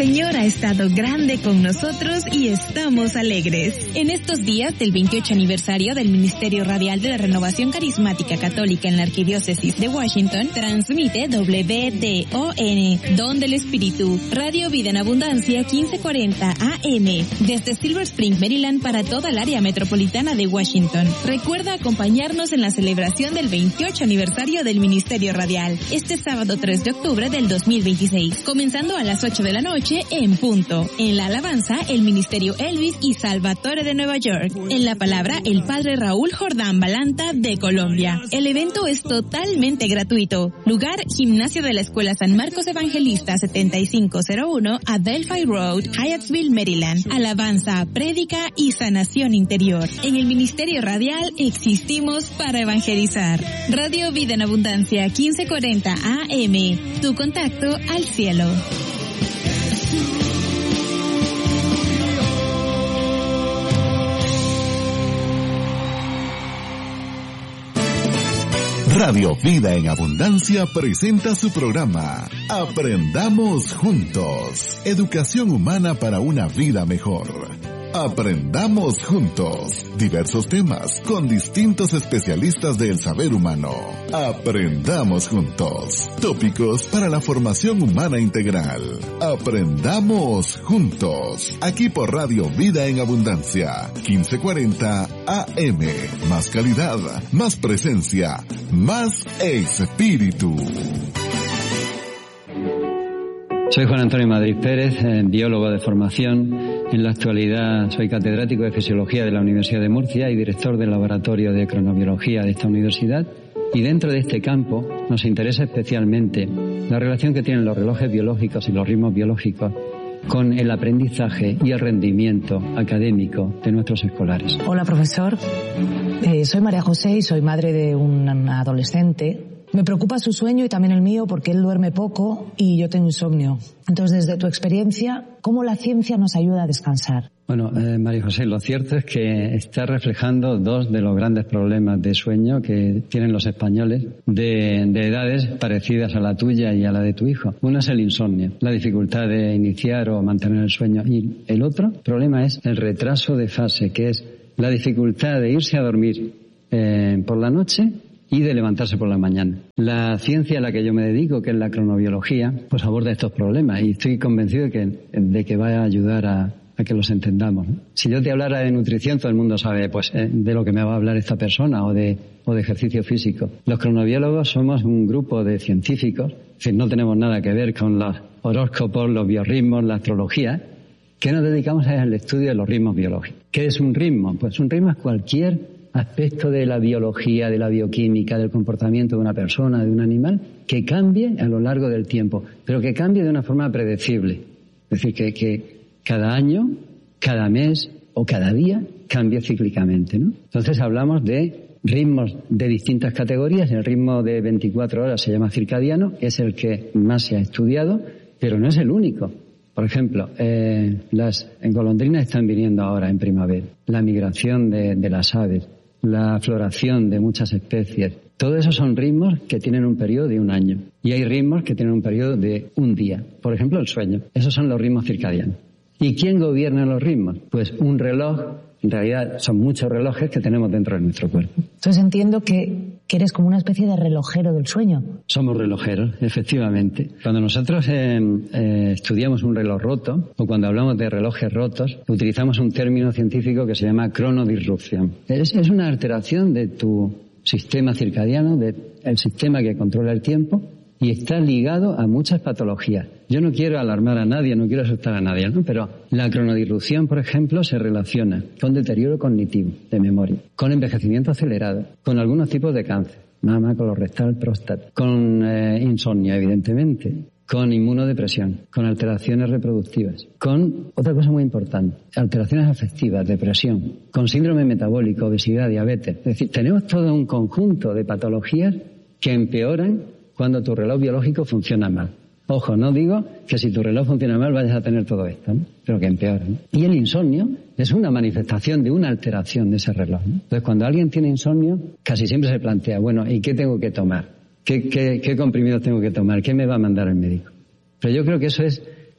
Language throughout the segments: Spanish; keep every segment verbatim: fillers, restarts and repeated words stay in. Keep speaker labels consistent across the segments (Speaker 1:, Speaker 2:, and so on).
Speaker 1: Señor ha estado grande con nosotros y estamos alegres. En estos días del veintiocho aniversario del Ministerio Radial de la Renovación Carismática Católica en la Arquidiócesis de Washington, transmite W D O N, Don del Espíritu, Radio Vida en Abundancia quince cuarenta A M, desde Silver Spring, Maryland, para toda el área metropolitana de Washington. Recuerda acompañarnos en la celebración del veintiocho aniversario del Ministerio Radial, este sábado tres de octubre del dos mil veintiséis, comenzando a las ocho de la noche en punto. En la alabanza, el Ministerio Elvis y Salvatore de Nueva York. En la palabra, el Padre Raúl Jordán Balanta de Colombia. El evento es totalmente gratuito. Lugar, Gimnasio de la Escuela San Marcos Evangelista setenta y cinco cero uno, Adelphi Road, Hyattsville, Maryland. Alabanza, prédica y sanación interior. En el Ministerio Radial existimos para evangelizar. Radio Vida en Abundancia quince cuarenta A M. Tu contacto al cielo.
Speaker 2: Radio Vida en Abundancia presenta su programa Aprendamos Juntos. Educación humana para una vida mejor. Aprendamos Juntos. Diversos temas con distintos especialistas del saber humano. Aprendamos Juntos. Tópicos para la formación humana integral. Aprendamos Juntos. Aquí por Radio Vida en Abundancia. quince cuarenta A M. Más calidad, más presencia, más espíritu.
Speaker 3: Soy Juan Antonio Madrid Pérez, biólogo de formación. En la actualidad soy catedrático de Fisiología de la Universidad de Murcia y director del Laboratorio de Cronobiología de esta universidad. Y dentro de este campo nos interesa especialmente la relación que tienen los relojes biológicos y los ritmos biológicos con el aprendizaje y el rendimiento académico de nuestros escolares.
Speaker 4: Hola, profesor. Eh, soy María José y soy madre de un adolescente. Me preocupa su sueño y también el mío porque él duerme poco y yo tengo insomnio. Entonces, desde tu experiencia, ¿cómo la ciencia nos ayuda a descansar?
Speaker 3: Bueno, eh, María José, lo cierto es que está reflejando dos de los grandes problemas de sueño que tienen los españoles de, de edades parecidas a la tuya y a la de tu hijo. Uno es el insomnio, la dificultad de iniciar o mantener el sueño. Y el otro problema es el retraso de fase, que es la dificultad de irse a dormir eh, por la noche y de levantarse por la mañana. La ciencia a la que yo me dedico, que es la cronobiología, pues aborda estos problemas y estoy convencido de que, de que va a ayudar a, a que los entendamos, ¿no? Si yo te hablara de nutrición, todo el mundo sabe pues eh, de lo que me va a hablar esta persona o de, o de ejercicio físico. Los cronobiólogos somos un grupo de científicos, es decir, no tenemos nada que ver con los horóscopos, los biorritmos, la astrología, que nos dedicamos al estudio de los ritmos biológicos. ¿Qué es un ritmo? Pues un ritmo es cualquier aspecto de la biología, de la bioquímica, del comportamiento de una persona, de un animal, que cambie a lo largo del tiempo, pero que cambie de una forma predecible. Es decir, que, que cada año, cada mes o cada día cambie cíclicamente, ¿no? Entonces hablamos de ritmos de distintas categorías. El ritmo de veinticuatro horas se llama circadiano, es el que más se ha estudiado, pero no es el único. Por ejemplo, eh, las golondrinas están viniendo ahora en primavera, la migración de, de las aves, la floración de muchas especies. Todo eso son ritmos que tienen un periodo de un año. Y hay ritmos que tienen un periodo de un día. Por ejemplo, el sueño. Esos son los ritmos circadianos. ¿Y quién gobierna los ritmos? Pues un reloj. En realidad son muchos relojes que tenemos dentro de nuestro cuerpo.
Speaker 4: Entonces entiendo que, que eres como una especie de relojero del sueño.
Speaker 3: Somos relojeros, efectivamente. Cuando nosotros eh, eh, estudiamos un reloj roto, o cuando hablamos de relojes rotos, utilizamos un término científico que se llama cronodisrupción. Es, es una alteración de tu sistema circadiano, del sistema que controla el tiempo, y está ligado a muchas patologías. Yo no quiero alarmar a nadie, no quiero asustar a nadie, ¿no? Pero la cronodisrupción, por ejemplo, se relaciona con deterioro cognitivo, de memoria, con envejecimiento acelerado, con algunos tipos de cáncer, mama, colorectal, próstata, con eh, insomnio, evidentemente, con inmunodepresión, con alteraciones reproductivas, con otra cosa muy importante, alteraciones afectivas, depresión, con síndrome metabólico, obesidad, diabetes. Es decir, tenemos todo un conjunto de patologías que empeoran cuando tu reloj biológico funciona mal. Ojo, no digo que si tu reloj funciona mal vayas a tener todo esto, ¿no? Pero que empeora, ¿no? Y el insomnio es una manifestación de una alteración de ese reloj, ¿no? Entonces, cuando alguien tiene insomnio, casi siempre se plantea, bueno, ¿y qué tengo que tomar? ¿Qué, qué, qué comprimidos tengo que tomar? ¿Qué me va a mandar el médico? Pero yo creo que eso es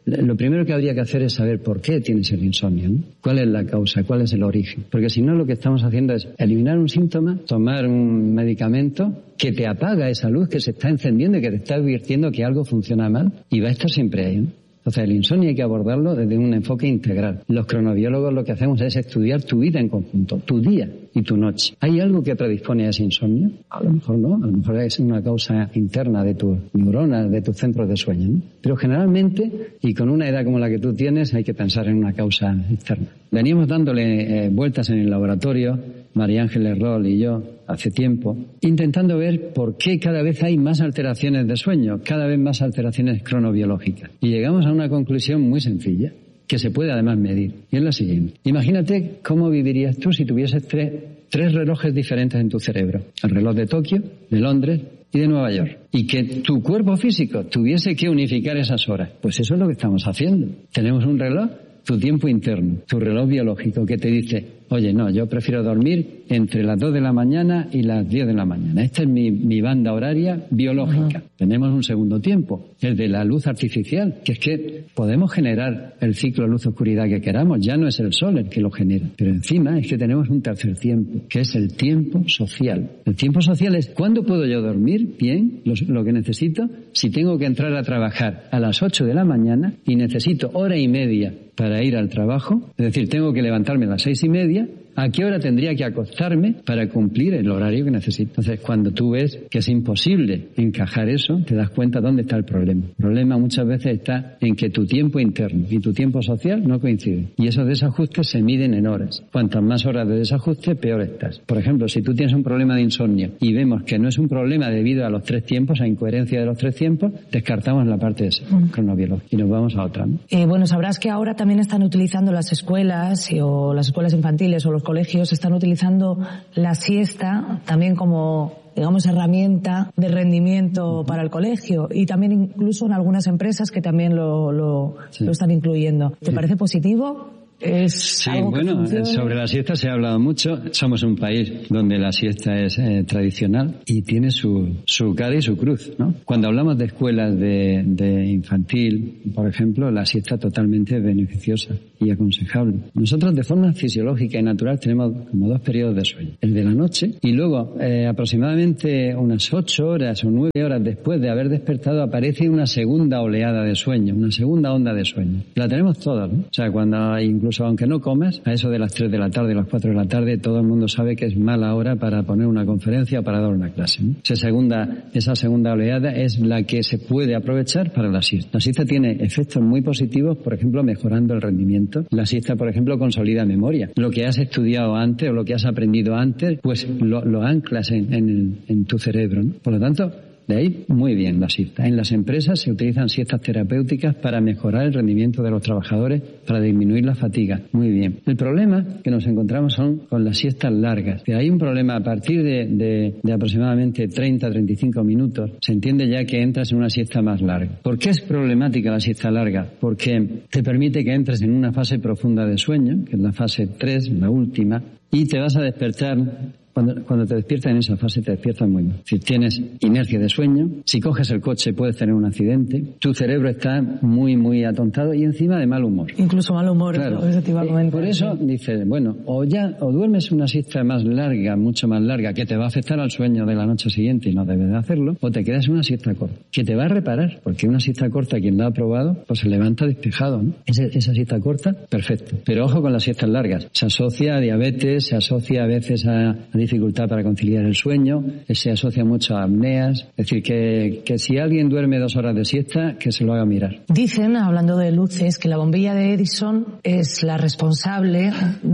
Speaker 3: Lo primero que habría que hacer es saber por qué tienes el insomnio, ¿no? ¿Cuál es la causa? ¿Cuál es el origen? Porque si no, lo que estamos haciendo es eliminar un síntoma, tomar un medicamento que te apaga esa luz que se está encendiendo y que te está advirtiendo que algo funciona mal y va a estar siempre ahí, ¿no? Entonces, el insomnio hay que abordarlo desde un enfoque integral. Los cronobiólogos lo que hacemos es estudiar tu vida en conjunto, tu día y tu noche. ¿Hay algo que predispone a ese insomnio? A lo mejor no, a lo mejor es una causa interna de tus neuronas, de tus centros de sueño, ¿no? Pero generalmente, y con una edad como la que tú tienes, hay que pensar en una causa externa. Veníamos dándole eh, vueltas en el laboratorio, María Ángeles Roll y yo, hace tiempo, intentando ver por qué cada vez hay más alteraciones de sueño, cada vez más alteraciones cronobiológicas. Y llegamos a una conclusión muy sencilla, que se puede además medir, y es la siguiente. Imagínate cómo vivirías tú si tuvieses tres, tres relojes diferentes en tu cerebro. El reloj de Tokio, de Londres y de Nueva York. Y que tu cuerpo físico tuviese que unificar esas horas. Pues eso es lo que estamos haciendo. Tenemos un reloj, tu tiempo interno, tu reloj biológico, que te dice, oye, no, yo prefiero dormir entre las dos de la mañana y las diez de la mañana. Esta es mi, mi banda horaria biológica. Uh-huh. Tenemos un segundo tiempo, el de la luz artificial, que es que podemos generar el ciclo luz-oscuridad que queramos. Ya no es el sol el que lo genera. Pero encima es que tenemos un tercer tiempo, que es el tiempo social. El tiempo social es, ¿cuándo puedo yo dormir bien lo, lo que necesito? Si tengo que entrar a trabajar a las ocho de la mañana y necesito hora y media para ir al trabajo, es decir, tengo que levantarme a las seis y media, ¿a qué hora tendría que acostarme para cumplir el horario que necesito? Entonces, cuando tú ves que es imposible encajar eso, te das cuenta dónde está el problema. El problema muchas veces está en que tu tiempo interno y tu tiempo social no coinciden. Y esos desajustes se miden en horas. Cuantas más horas de desajuste, peor estás. Por ejemplo, si tú tienes un problema de insomnio y vemos que no es un problema debido a los tres tiempos, a incoherencia de los tres tiempos, descartamos la parte de ese mm. cronobiológico y nos vamos a otra, ¿no?
Speaker 4: Eh, bueno, sabrás que ahora también están utilizando las escuelas y, o las escuelas infantiles o los colegios están utilizando la siesta también como, digamos, herramienta de rendimiento para el colegio y también incluso en algunas empresas que también lo, lo, sí. lo están incluyendo. ¿Te sí. parece positivo? Es
Speaker 3: sí, bueno, sobre la siesta se ha hablado mucho. Somos un país donde la siesta es eh, tradicional y tiene su, su cara y su cruz, ¿no? Cuando hablamos de escuelas de, de infantil, por ejemplo, la siesta totalmente beneficiosa y aconsejable. Nosotros de forma fisiológica y natural tenemos como dos periodos de sueño. El de la noche y luego eh, aproximadamente unas ocho horas o nueve horas después de haber despertado aparece una segunda oleada de sueño, una segunda onda de sueño. La tenemos todas, ¿no? O sea, cuando hay incluso aunque no comas, a eso de las tres de la tarde, las cuatro de la tarde, todo el mundo sabe que es mala hora para poner una conferencia o para dar una clase, ¿no? Esa segunda, esa segunda oleada es la que se puede aprovechar para la siesta. La siesta tiene efectos muy positivos, por ejemplo, mejorando el rendimiento. La siesta, por ejemplo, consolida memoria. Lo que has estudiado antes o lo que has aprendido antes, pues lo, lo anclas en, en, en tu cerebro, ¿no? Por lo tanto, de ahí, muy bien la siesta. En las empresas se utilizan siestas terapéuticas para mejorar el rendimiento de los trabajadores, para disminuir la fatiga. Muy bien. El problema que nos encontramos son con las siestas largas. Que hay un problema a partir de, de, de aproximadamente treinta a treinta y cinco minutos. Se entiende ya que entras en una siesta más larga. ¿Por qué es problemática la siesta larga? Porque te permite que entres en una fase profunda de sueño, que es la fase tres, la última, y te vas a despertar. Cuando, cuando te despiertas en esa fase, te despiertas muy mal. Si tienes inercia de sueño, si coges el coche puedes tener un accidente, tu cerebro está muy, muy atontado y encima de mal humor.
Speaker 4: Incluso mal humor,
Speaker 3: claro.
Speaker 4: Eso te iba a comentar.
Speaker 3: Por eso dices, bueno, o ya, o duermes una siesta más larga, mucho más larga, que te va a afectar al sueño de la noche siguiente y no debes de hacerlo, o te quedas en una siesta corta, que te va a reparar, porque una siesta corta, quien la ha probado, pues se levanta despejado, ¿no? Esa, esa siesta corta, perfecto. Pero ojo con las siestas largas. Se asocia a diabetes, se asocia a veces a, a dificultad para conciliar el sueño, se asocia mucho a apneas. Es decir, que, que si alguien duerme dos horas de siesta, que se lo haga mirar.
Speaker 4: Dicen, hablando de luces, que la bombilla de Edison es la responsable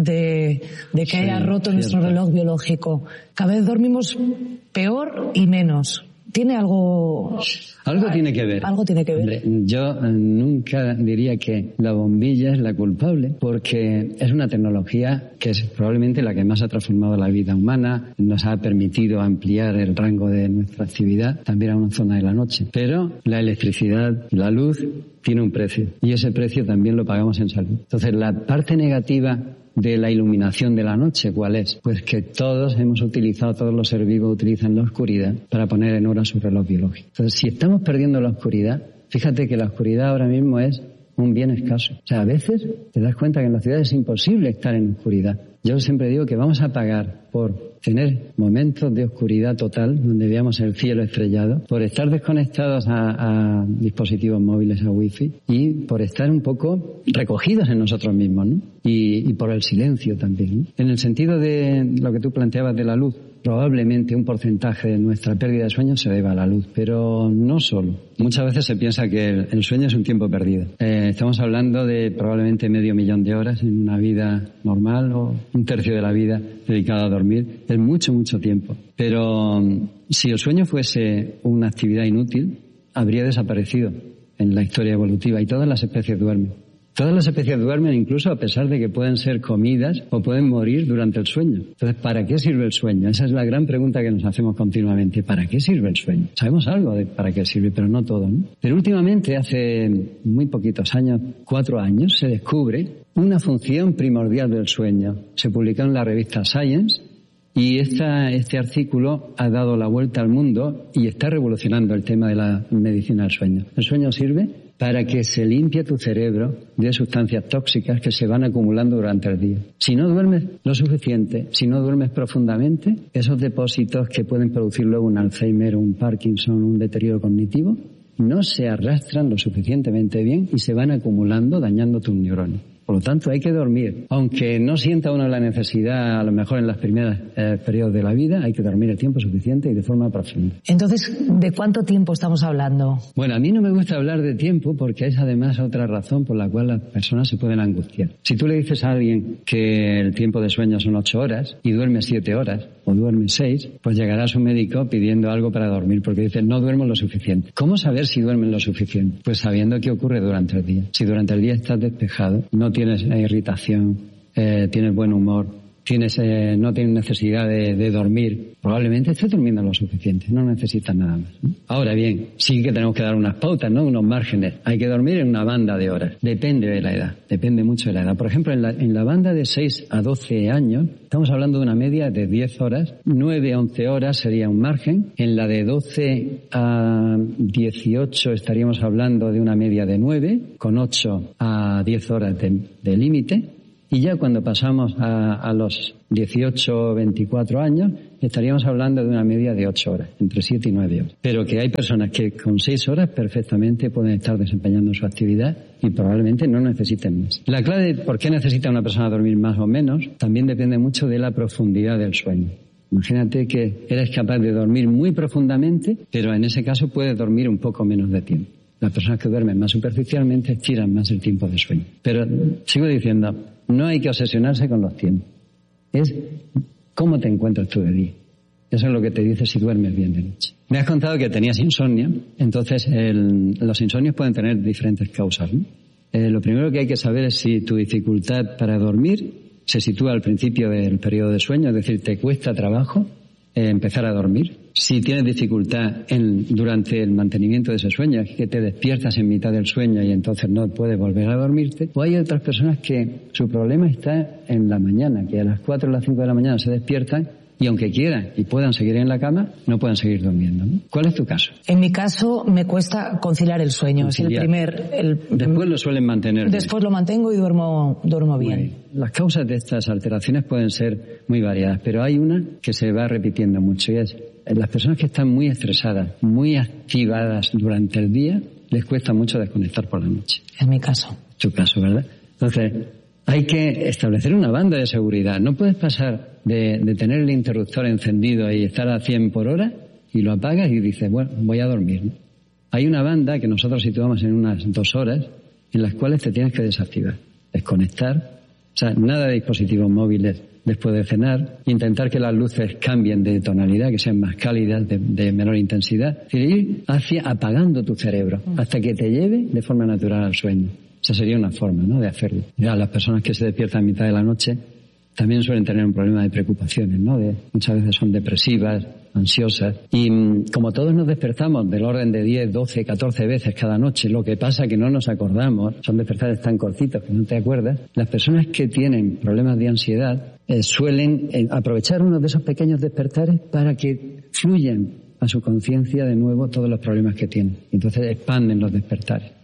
Speaker 4: de, de que sí, haya roto cierto. Nuestro reloj biológico. Cada vez dormimos peor y menos. ¿Tiene algo...?
Speaker 3: Algo tiene que ver.
Speaker 4: Algo tiene que ver.
Speaker 3: Hombre, yo nunca diría que la bombilla es la culpable, porque es una tecnología que es probablemente la que más ha transformado la vida humana, nos ha permitido ampliar el rango de nuestra actividad, también a una zona de la noche. Pero la electricidad, la luz, tiene un precio, y ese precio también lo pagamos en salud. Entonces, la parte negativa de la iluminación de la noche, ¿cuál es? Pues que todos hemos utilizado, todos los seres vivos utilizan la oscuridad para poner en hora su reloj biológico. Entonces, si estamos perdiendo la oscuridad, fíjate que la oscuridad ahora mismo es un bien escaso. O sea, a veces te das cuenta que en la ciudad es imposible estar en oscuridad. Yo siempre digo que vamos a pagar por tener momentos de oscuridad total, donde veamos el cielo estrellado, por estar desconectados a, a dispositivos móviles, a wifi, y por estar un poco recogidos en nosotros mismos, ¿no? Y, y por el silencio también, ¿no? En el sentido de lo que tú planteabas de la luz, probablemente un porcentaje de nuestra pérdida de sueño se deba a la luz, pero no solo. Muchas veces se piensa que el, el sueño es un tiempo perdido. Eh, estamos hablando de probablemente medio millón de horas en una vida normal o un tercio de la vida dedicada a dormir. Es mucho, mucho tiempo. Pero si el sueño fuese una actividad inútil, habría desaparecido en la historia evolutiva y todas las especies duermen. Todas las especies duermen incluso a pesar de que pueden ser comidas o pueden morir durante el sueño. Entonces, ¿para qué sirve el sueño? Esa es la gran pregunta que nos hacemos continuamente. ¿Para qué sirve el sueño? Sabemos algo de para qué sirve, pero no todo, ¿no? Pero últimamente, hace muy poquitos años, cuatro años, se descubre una función primordial del sueño. Se publicó en la revista Science y esta, este artículo ha dado la vuelta al mundo y está revolucionando el tema de la medicina del sueño. El sueño sirve para que se limpie tu cerebro de sustancias tóxicas que se van acumulando durante el día. Si no duermes lo suficiente, si no duermes profundamente, esos depósitos que pueden producir luego un Alzheimer, un Parkinson, un deterioro cognitivo, no se arrastran lo suficientemente bien y se van acumulando, dañando tus neuronas. Por lo tanto, hay que dormir. Aunque no sienta uno la necesidad, a lo mejor en los primeros eh, periodos de la vida, hay que dormir el tiempo suficiente y de forma profunda.
Speaker 4: Entonces, ¿de cuánto tiempo estamos hablando?
Speaker 3: Bueno, a mí no me gusta hablar de tiempo porque es además otra razón por la cual las personas se pueden angustiar. Si tú le dices a alguien que el tiempo de sueño son ocho horas y duerme siete horas o duerme seis, pues llegará a su médico pidiendo algo para dormir porque dice, no duermo lo suficiente. ¿Cómo saber si duermen lo suficiente? Pues sabiendo qué ocurre durante el día. Si durante el día estás despejado, no tienes irritación, eh, tienes buen humor, tienes, eh, no tienes necesidad de, de dormir, probablemente estés durmiendo lo suficiente, no necesitas nada más, ¿no? Ahora bien, sí que tenemos que dar unas pautas, ¿no? Unos márgenes. Hay que dormir en una banda de horas. Depende de la edad, depende mucho de la edad. Por ejemplo, en la, en la banda de seis a doce años, estamos hablando de una media de diez horas, nueve a once horas sería un margen. En la de doce a dieciocho estaríamos hablando de una media de nueve, con ocho a diez horas de, de límite. Y ya cuando pasamos a, a los dieciocho o veinticuatro años, estaríamos hablando de una media de ocho horas, entre siete y nueve horas. Pero que hay personas que con seis horas perfectamente pueden estar desempeñando su actividad y probablemente no necesiten más. La clave de por qué necesita una persona dormir más o menos también depende mucho de la profundidad del sueño. Imagínate que eres capaz de dormir muy profundamente, pero en ese caso puedes dormir un poco menos de tiempo. Las personas que duermen más superficialmente estiran más el tiempo de sueño. Pero sigo diciendo, no hay que obsesionarse con los tiempos. Es cómo te encuentras tú de día. Eso es lo que te dice si duermes bien de noche. Me has contado que tenías insomnio. Entonces, el, los insomnios pueden tener diferentes causas, ¿no? Eh, lo primero que hay que saber es si tu dificultad para dormir se sitúa al principio del periodo de sueño, es decir, te cuesta trabajo eh, empezar a dormir. Si tienes dificultad en, durante el mantenimiento de ese sueño, es que te despiertas en mitad del sueño y entonces no puedes volver a dormirte. O hay otras personas que su problema está en la mañana, que a las cuatro o las cinco de la mañana se despiertan y aunque quieran y puedan seguir en la cama, no pueden seguir durmiendo, ¿no? ¿Cuál es tu caso?
Speaker 4: En mi caso me cuesta conciliar el sueño. Conciliar. Es el primer... El,
Speaker 3: Después lo suelen mantener.
Speaker 4: Después bien. Lo mantengo y duermo, duermo bien.
Speaker 3: bien. Las causas de estas alteraciones pueden ser muy variadas, pero hay una que se va repitiendo mucho y es las personas que están muy estresadas, muy activadas durante el día, les cuesta mucho desconectar por la noche.
Speaker 4: Es mi caso.
Speaker 3: Es tu caso, ¿verdad? Entonces, hay que establecer una banda de seguridad. No puedes pasar de, de tener el interruptor encendido y estar a cien por hora y lo apagas y dices, bueno, voy a dormir, ¿no? Hay una banda que nosotros situamos en unas dos horas en las cuales te tienes que desactivar, desconectar, o sea, nada de dispositivos móviles después de cenar, intentar que las luces cambien de tonalidad, que sean más cálidas, de, de menor intensidad, es decir, ir hacia apagando tu cerebro hasta que te lleve de forma natural al sueño. Esa sería una forma, ¿no?, de hacerlo. Ya, las personas que se despiertan a mitad de la noche también suelen tener un problema de preocupaciones, ¿no? De, muchas veces son depresivas, ansiosas. Y como todos nos despertamos del orden de diez, doce, catorce veces cada noche, lo que pasa es que no nos acordamos, son despertares tan cortitos que no te acuerdas, las personas que tienen problemas de ansiedad eh, suelen eh, aprovechar uno de esos pequeños despertares para que fluyan a su conciencia de nuevo todos los problemas que tienen. Entonces expanden los despertares.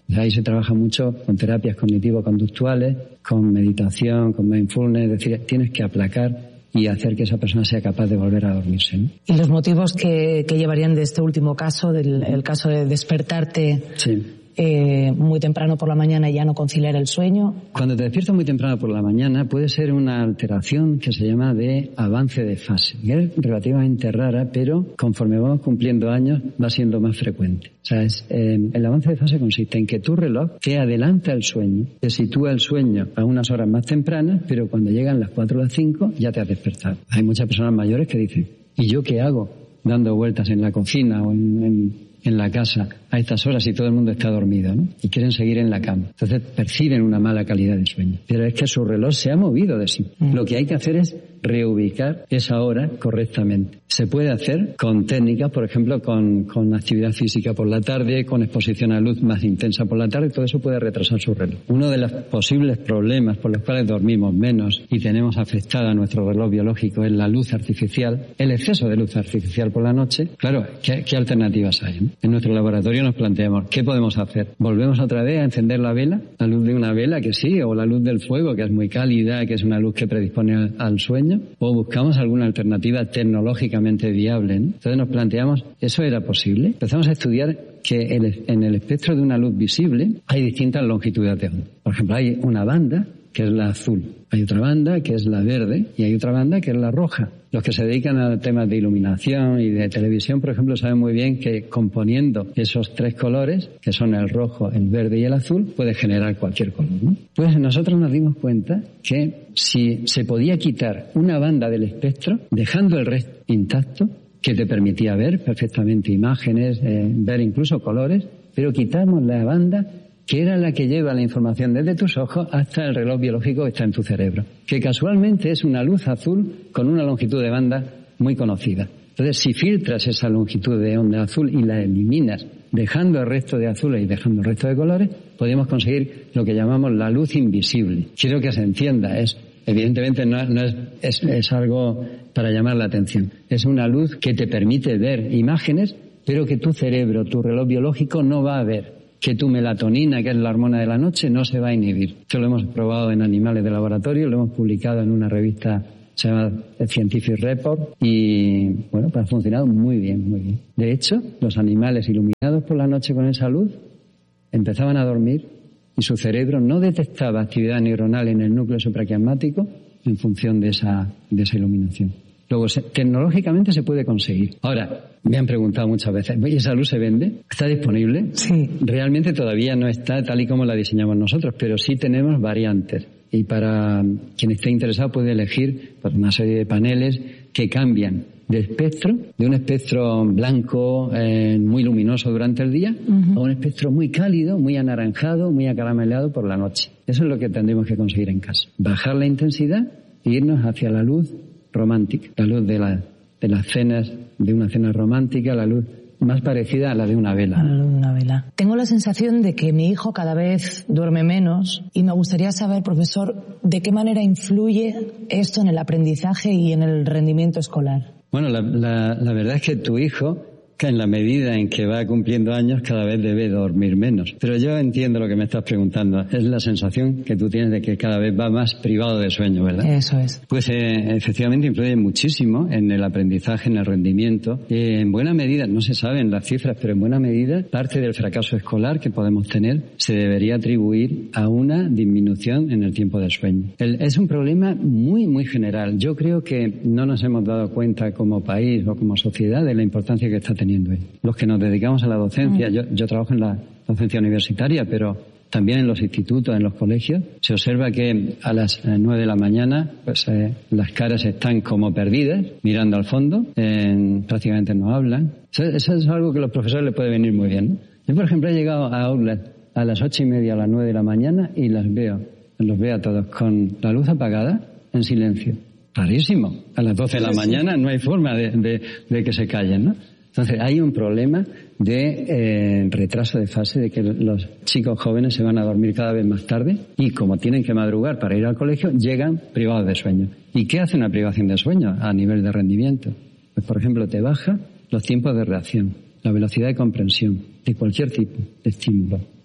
Speaker 3: Ahí se trabaja mucho con terapias cognitivo-conductuales, con meditación, con mindfulness, es decir, tienes que aplacar y hacer que esa persona sea capaz de volver a dormirse, ¿no?
Speaker 4: ¿Y los motivos que, que llevarían de este último caso, del el caso de despertarte
Speaker 3: sí.
Speaker 4: eh, muy temprano por la mañana y ya no conciliar el sueño?
Speaker 3: Cuando te despiertas muy temprano por la mañana puede ser una alteración que se llama de avance de fase, que es relativamente rara, pero conforme vamos cumpliendo años va siendo más frecuente. O sea, es, eh, el avance de fase consiste en que tu reloj te adelanta el sueño, te sitúa el sueño a unas horas más tempranas, pero cuando llegan las cuatro o las cinco ya te has despertado. Hay muchas personas mayores que dicen, ¿y yo qué hago? Dando vueltas en la cocina o en, en, en la casa a estas horas y todo el mundo está dormido, ¿no? Y quieren seguir en la cama. Entonces perciben una mala calidad de sueño. Pero es que su reloj se ha movido de sí. Mm. Lo que hay que hacer es reubicar esa hora correctamente. Se puede hacer con técnicas, por ejemplo, con, con actividad física por la tarde, con exposición a luz más intensa por la tarde, todo eso puede retrasar su reloj. Uno de los posibles problemas por los cuales dormimos menos y tenemos afectada nuestro reloj biológico es la luz artificial, el exceso de luz artificial por la noche. Claro, ¿qué, qué alternativas hay, ¿no? En nuestro laboratorio nos planteamos, ¿qué podemos hacer? ¿Volvemos otra vez a encender la vela? La luz de una vela, que sí, o la luz del fuego, que es muy cálida, que es una luz que predispone al, al sueño, o buscamos alguna alternativa tecnológicamente viable, ¿no? Entonces nos planteamos, ¿eso era posible? Empezamos a estudiar que el, en el espectro de una luz visible hay distintas longitudes de onda. Por ejemplo, hay una banda que es la azul, hay otra banda que es la verde y hay otra banda que es la roja. Los que se dedican a temas de iluminación y de televisión, por ejemplo, saben muy bien que componiendo esos tres colores, que son el rojo, el verde y el azul, puede generar cualquier color, ¿no? Pues nosotros nos dimos cuenta que si se podía quitar una banda del espectro, dejando el resto intacto, que te permitía ver perfectamente imágenes, eh, ver incluso colores, pero quitamos la banda que era la que lleva la información desde tus ojos hasta el reloj biológico que está en tu cerebro, que casualmente es una luz azul con una longitud de banda muy conocida. Entonces, si filtras esa longitud de onda azul y la eliminas, dejando el resto de azules y dejando el resto de colores, podemos conseguir lo que llamamos la luz invisible. Quiero que se entienda, es evidentemente no, no es, es, es algo para llamar la atención. Es una luz que te permite ver imágenes, pero que tu cerebro, tu reloj biológico no va a ver. Que tu melatonina, que es la hormona de la noche, no se va a inhibir. Esto lo hemos probado en animales de laboratorio, lo hemos publicado en una revista se llama Scientific Report y, bueno, pues ha funcionado muy bien, muy bien. De hecho, los animales iluminados por la noche con esa luz empezaban a dormir y su cerebro no detectaba actividad neuronal en el núcleo supraquiasmático en función de esa, de esa iluminación. Luego, se, tecnológicamente se puede conseguir. Ahora, me han preguntado muchas veces, ¿y esa luz se vende? ¿Está disponible?
Speaker 4: Sí.
Speaker 3: Realmente todavía no está tal y como la diseñamos nosotros, pero sí tenemos variantes. Y para quien esté interesado puede elegir pues, una serie de paneles que cambian de espectro, de un espectro blanco eh, muy luminoso durante el día, uh-huh. a un espectro muy cálido, muy anaranjado, muy acaramelado por la noche. Eso es lo que tendremos que conseguir en casa. Bajar la intensidad e irnos hacia la luz romántica, la luz de, la, de las cenas, de una cena romántica, la luz más parecida a la de una vela.
Speaker 4: A la luz de una vela. Tengo la sensación de que mi hijo cada vez duerme menos y me gustaría saber, profesor, de qué manera influye esto en el aprendizaje y en el rendimiento escolar.
Speaker 3: Bueno, la, la, la verdad es que tu hijo, que en la medida en que va cumpliendo años, cada vez debe dormir menos. Pero yo entiendo lo que me estás preguntando. Es la sensación que tú tienes de que cada vez va más privado de sueño, ¿verdad?
Speaker 4: Eso es.
Speaker 3: Pues eh, efectivamente influye muchísimo en el aprendizaje, en el rendimiento. Eh, en buena medida, no se saben las cifras, pero en buena medida, parte del fracaso escolar que podemos tener se debería atribuir a una disminución en el tiempo de sueño. El, es un problema muy, muy general. Yo creo que no nos hemos dado cuenta como país o como sociedad de la importancia que está teniendo. Los que nos dedicamos a la docencia, yo, yo trabajo en la docencia universitaria, pero también en los institutos, en los colegios, se observa que a las nueve de la mañana pues eh, las caras están como perdidas, mirando al fondo, eh, prácticamente no hablan. Eso, eso es algo que a los profesores les puede venir muy bien, ¿no? Yo, por ejemplo, he llegado a aulas a las ocho y media, a las nueve de la mañana y las veo, los veo a todos con la luz apagada, en silencio. Rarísimo. A las doce de la mañana no hay forma de, de, de que se callen, ¿no? Entonces, hay un problema de eh, retraso de fase, de que los chicos jóvenes se van a dormir cada vez más tarde y como tienen que madrugar para ir al colegio, llegan privados de sueño. ¿Y qué hace una privación de sueño a nivel de rendimiento? Pues, por ejemplo, te baja los tiempos de reacción, la velocidad de comprensión de cualquier tipo de estímulo.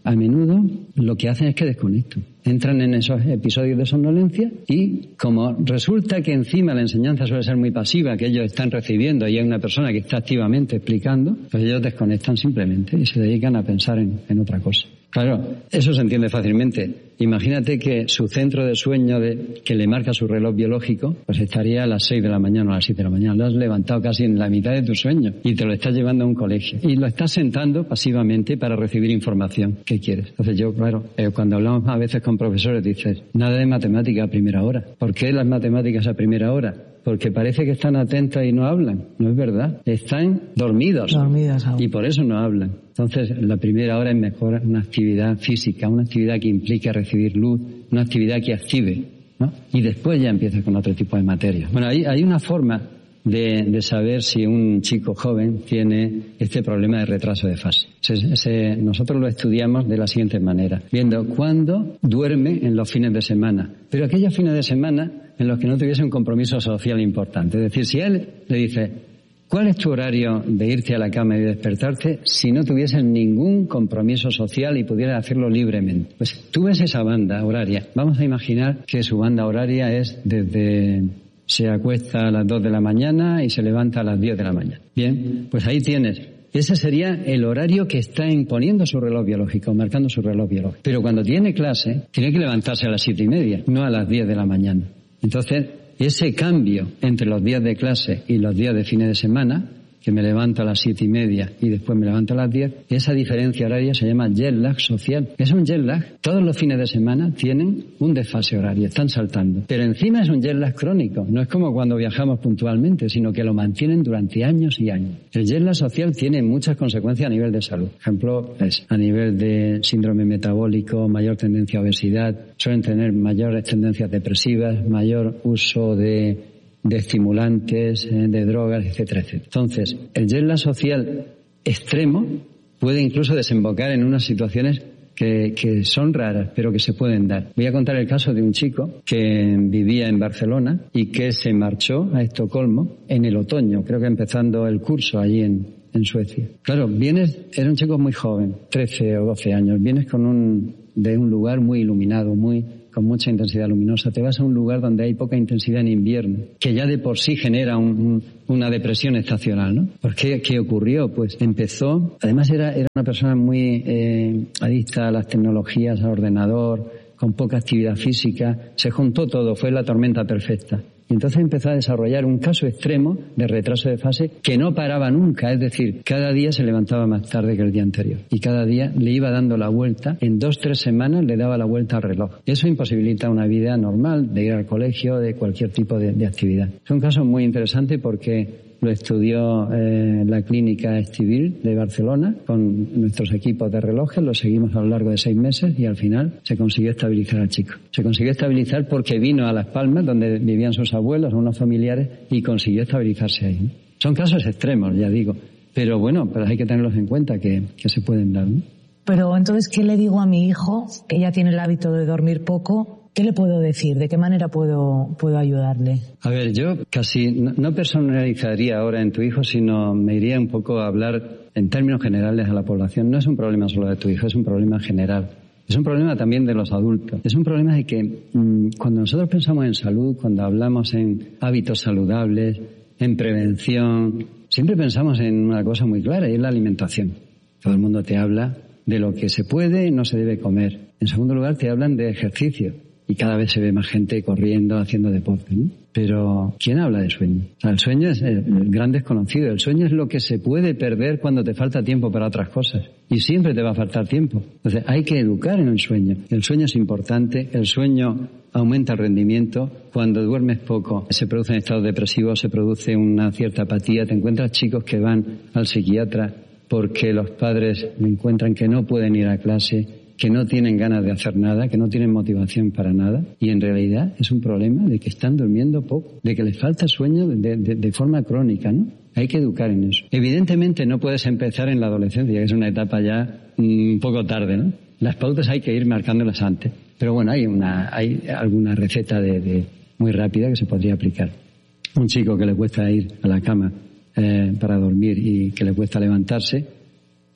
Speaker 3: a menudo lo que hacen es que desconectan. Entran en esos episodios de somnolencia y como resulta que encima la enseñanza suele ser muy pasiva, que ellos están recibiendo y hay una persona que está activamente explicando, pues ellos desconectan simplemente y se dedican a pensar en, en otra cosa. Claro, eso se entiende fácilmente. Imagínate que su centro de sueño de, que le marca su reloj biológico, pues estaría a las seis de la mañana o a las siete de la mañana. Lo has levantado casi en la mitad de tu sueño y te lo estás llevando a un colegio. Y lo estás sentando pasivamente para recibir información. ¿Qué quieres? Entonces yo, claro, eh, cuando hablamos a veces con profesores dices, nada de matemática a primera hora. ¿Por qué las matemáticas a primera hora? Porque parece que están atentos y no hablan. No es verdad. Están dormidos.
Speaker 4: Dormidos aún.
Speaker 3: Y por eso no hablan. Entonces, la primera hora es mejor una actividad física, una actividad que implique recibir luz, una actividad que active, ¿no? Y después ya empiezas con otro tipo de materias. Bueno, hay, hay una forma de, de saber si un chico joven tiene este problema de retraso de fase. Se, se, nosotros lo estudiamos de la siguiente manera, viendo cuándo duerme en los fines de semana. Pero aquellos fines de semana en los que no tuviese un compromiso social importante. Es decir, si a él le dice, ¿cuál es tu horario de irte a la cama y despertarte si no tuvieses ningún compromiso social y pudieras hacerlo libremente? Pues tú ves esa banda horaria. Vamos a imaginar que su banda horaria es desde... se acuesta a las dos de la mañana y se levanta a las diez de la mañana. Bien, pues ahí tienes. Ese sería el horario que está imponiendo su reloj biológico, marcando su reloj biológico. Pero cuando tiene clase, tiene que levantarse a las siete y media, no a las diez de la mañana. Entonces, ese cambio entre los días de clase y los días de fines de semana, que me levanto a las siete y media y después me levanto a las diez, esa diferencia horaria se llama jet lag social. Es un jet lag. Todos los fines de semana tienen un desfase horario, están saltando. Pero encima es un jet lag crónico. No es como cuando viajamos puntualmente, sino que lo mantienen durante años y años. El jet lag social tiene muchas consecuencias a nivel de salud. Por ejemplo, es a nivel de síndrome metabólico, mayor tendencia a obesidad, suelen tener mayores tendencias depresivas, mayor uso de de estimulantes, de drogas, etcétera, etcétera. Entonces, el jet lag social extremo puede incluso desembocar en unas situaciones que, que son raras, pero que se pueden dar. Voy a contar el caso de un chico que vivía en Barcelona y que se marchó a Estocolmo en el otoño, creo que empezando el curso allí en, en Suecia. Claro, vienes, era un chico muy joven, trece o doce años, vienes con un, de un lugar muy iluminado, muy con mucha intensidad luminosa, te vas a un lugar donde hay poca intensidad en invierno, que ya de por sí genera un, un, una depresión estacional, ¿no? ¿Por qué? ¿Qué ocurrió? Pues empezó, además era, era una persona muy eh, adicta a las tecnologías, al ordenador, con poca actividad física, se juntó todo, fue la tormenta perfecta. Y entonces empezó a desarrollar un caso extremo de retraso de fase que no paraba nunca, es decir, cada día se levantaba más tarde que el día anterior. Y cada día le iba dando la vuelta, en dos, tres semanas le daba la vuelta al reloj. Eso imposibilita una vida normal, de ir al colegio, de cualquier tipo de, de actividad. Es un caso muy interesante porque lo estudió eh, la clínica Estivil de Barcelona con nuestros equipos de relojes, lo seguimos a lo largo de seis meses y al final se consiguió estabilizar al chico. Se consiguió estabilizar porque vino a Las Palmas, donde vivían sus abuelos, unos familiares, y consiguió estabilizarse ahí, ¿no? Son casos extremos, ya digo, pero bueno, pero hay que tenerlos en cuenta que, que se pueden dar, ¿no?
Speaker 4: Pero entonces, ¿qué le digo a mi hijo, que ya tiene el hábito de dormir poco? ¿Qué le puedo decir? ¿De qué manera puedo, puedo ayudarle?
Speaker 3: A ver, yo casi no, no personalizaría ahora en tu hijo, sino me iría un poco a hablar en términos generales a la población. No es un problema solo de tu hijo, es un problema general. Es un problema también de los adultos. Es un problema de que mmm, cuando nosotros pensamos en salud, cuando hablamos en hábitos saludables, en prevención, siempre pensamos en una cosa muy clara y es la alimentación. Todo el mundo te habla de lo que se puede y no se debe comer. En segundo lugar, te hablan de ejercicio. Y cada vez se ve más gente corriendo, haciendo deporte, ¿no? Pero, ¿quién habla de sueño? O sea, el sueño es el gran desconocido. El sueño es lo que se puede perder cuando te falta tiempo para otras cosas. Y siempre te va a faltar tiempo. Entonces, hay que educar en el sueño. El sueño es importante. El sueño aumenta el rendimiento. Cuando duermes poco, se producen estados depresivos, se produce una cierta apatía. Te encuentras chicos que van al psiquiatra porque los padres encuentran que no pueden ir a clase, que no tienen ganas de hacer nada, que no tienen motivación para nada, y en realidad es un problema de que están durmiendo poco, de que les falta sueño de, de, de forma crónica, ¿no? Hay que educar en eso. Evidentemente no puedes empezar en la adolescencia, que es una etapa ya un poco tarde, ¿no? Las pautas hay que ir marcándolas antes, pero bueno, hay una, hay alguna receta de, de muy rápida que se podría aplicar. Un chico que le cuesta ir a la cama eh, para dormir y que le cuesta levantarse,